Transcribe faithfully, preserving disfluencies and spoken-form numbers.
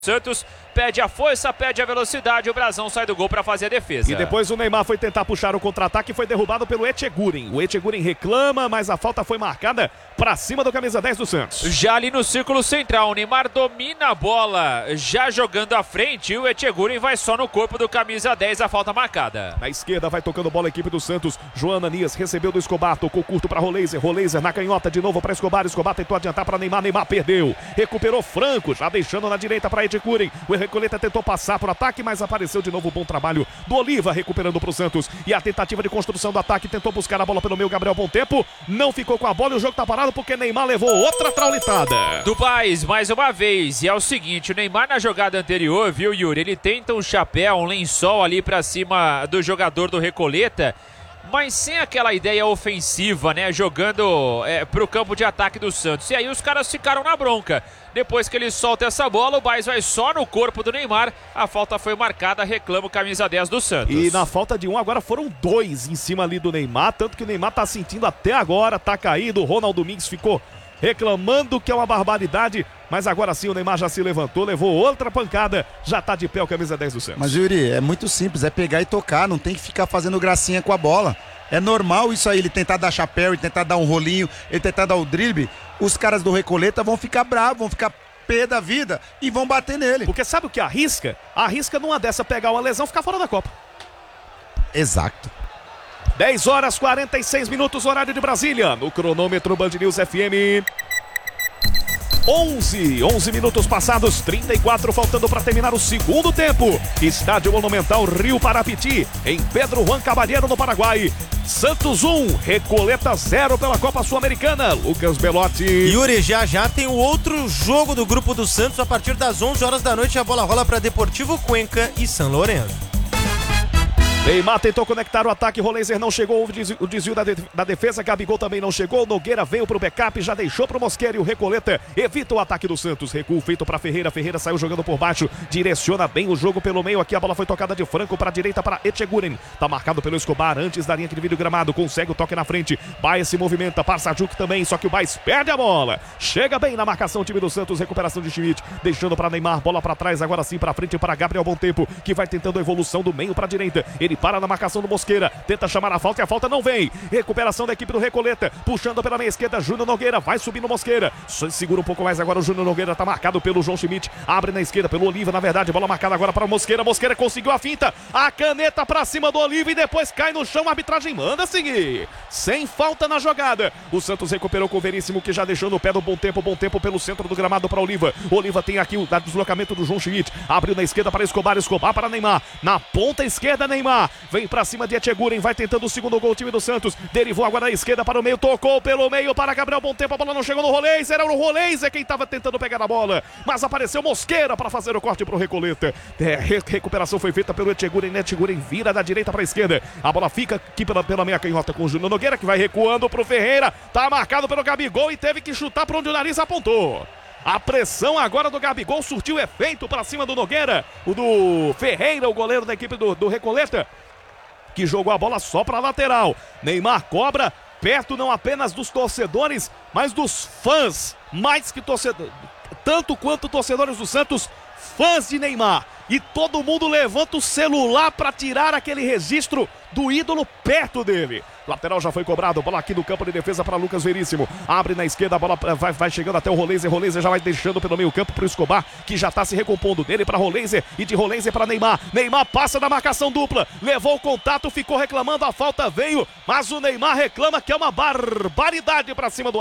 Santos pede a força, pede a velocidade, o Brasão sai do gol para fazer a defesa. E depois o Neymar foi tentar puxar o contra-ataque e foi derrubado pelo Etchegoren. O Etchegoren reclama, mas a falta foi marcada para cima do camisa dez do Santos. Já ali no círculo central, o Neymar domina a bola, já jogando à frente, e o Etchegoren vai só no corpo do camisa dez, a falta marcada. Na esquerda vai tocando bola a equipe do Santos. Joana Nias recebeu do Escobar, tocou curto para Roleiser. Roleiser na canhota de novo para Escobar. Escobar tentou adiantar para Neymar, Neymar perdeu. Recuperou Franco, já deixando na direita para Etchegoren. O Recoleta tentou passar por ataque, mas apareceu de novo o bom trabalho do Oliva, recuperando para o Santos. E a tentativa de construção do ataque, tentou buscar a bola pelo meio, Gabriel Bom Tempo. Não ficou com a bola e o jogo tá parado porque Neymar levou outra traulitada. Do Baez, mais uma vez. E é o seguinte, o Neymar na jogada anterior, viu, Yuri? Ele tenta um chapéu, um lençol ali para cima do jogador do Recoleta, mas sem aquela ideia ofensiva, né? Jogando é, pro campo de ataque do Santos. E aí os caras ficaram na bronca. Depois que ele solta essa bola, o Baez vai só no corpo do Neymar. A falta foi marcada, reclama o camisa dez do Santos. E na falta de um, agora foram dois em cima ali do Neymar. Tanto que o Neymar tá sentindo até agora, tá caído. O Ronald Domingues ficou reclamando que é uma barbaridade. Mas agora sim o Neymar já se levantou, levou outra pancada. Já tá de pé o camisa dez do Santos. Mas Yuri, é muito simples, é pegar e tocar. Não tem que ficar fazendo gracinha com a bola. É normal isso aí, ele tentar dar chapéu, ele tentar dar um rolinho, ele tentar dar o drible. Os caras do Recoleta vão ficar bravos, vão ficar pé da vida e vão bater nele. Porque sabe o que arrisca? Arrisca numa dessa pegar uma lesão e ficar fora da Copa. Exato. dez horas e quarenta e seis minutos, horário de Brasília. No cronômetro Band News F M. onze, onze minutos passados, trinta e quatro faltando para terminar o segundo tempo. Estádio Monumental Rio Parapiti, em Pedro Juan Caballero, no Paraguai. Santos um, Recoleta zero pela Copa Sul-Americana. Lucas Belotti. Yuri, já já tem o outro jogo do grupo do Santos. A partir das onze horas da noite a bola rola para Deportivo Cuenca e São Lourenço. Neymar tentou conectar o ataque, Roleiser não chegou, o desvio, o desvio da, de, da defesa, Gabigol também não chegou, Nogueira veio pro backup, já deixou pro Mosquera e o Recoleta evita o ataque do Santos, recuo feito para Ferreira, Ferreira saiu jogando por baixo, direciona bem o jogo pelo meio, aqui a bola foi tocada de Franco para a direita para Etchegoren, tá marcado pelo Escobar, antes da linha que divide o gramado, consegue o toque na frente, Baez se movimenta, Parsajuk também, só que o Baez perde a bola, chega bem na marcação o time do Santos, recuperação de Schmidt, deixando para Neymar, bola para trás, agora sim para frente para Gabriel Bom Tempo, que vai tentando a evolução do meio para a direita, ele para na marcação do Mosqueira, tenta chamar a falta e a falta não vem. Recuperação da equipe do Recoleta, puxando pela meia esquerda, Júnior Nogueira, vai subindo Mosqueira, segura um pouco mais agora o Júnior Nogueira, tá marcado pelo João Schmidt, abre na esquerda pelo Oliva, na verdade, bola marcada agora para o Mosqueira, Mosqueira conseguiu a finta, a caneta pra cima do Oliva e depois cai no chão, a arbitragem manda seguir, sem falta na jogada. O Santos recuperou com o Veríssimo, que já deixou no pé do Bom Tempo, Bom Tempo pelo centro do gramado para Oliva, Oliva tem aqui o deslocamento do João Schmidt, abriu na esquerda para Escobar, Escobar para Neymar, na ponta esquerda Neymar, vem pra cima de Etchegoren, vai tentando o segundo gol, o time do Santos, derivou agora da esquerda para o meio, tocou pelo meio para Gabriel Bom Tempo, a bola não chegou no Roleiser, era o Roleiser quem estava tentando pegar a bola, mas apareceu Mosqueira para fazer o corte para o Recoleta, é, recuperação foi feita pelo Etchegoren, Etchegoren vira da direita para a esquerda, a bola fica aqui pela, pela meia canhota com o Júnior Nogueira, que vai recuando para o Ferreira, tá marcado pelo Gabigol e teve que chutar para onde o nariz apontou. A pressão agora do Gabigol surtiu efeito para cima do Nogueira, o do Ferreira, o goleiro da equipe do, do Recoleta, que jogou a bola só para a lateral. Neymar cobra, perto não apenas dos torcedores, mas dos fãs, mais que torcedores, tanto quanto torcedores do Santos, fãs de Neymar. E todo mundo levanta o celular para tirar aquele registro do ídolo perto dele. Lateral já foi cobrado, bola aqui no campo de defesa para Lucas Veríssimo. Abre na esquerda, a bola vai, vai chegando até o Roleiser. Roleiser já vai deixando pelo meio campo para o Escobar, que já está se recompondo dele para Roleiser e de Roleiser para Neymar. Neymar passa da marcação dupla, levou o contato, ficou reclamando, a falta veio, mas o Neymar reclama que é uma barbaridade para cima do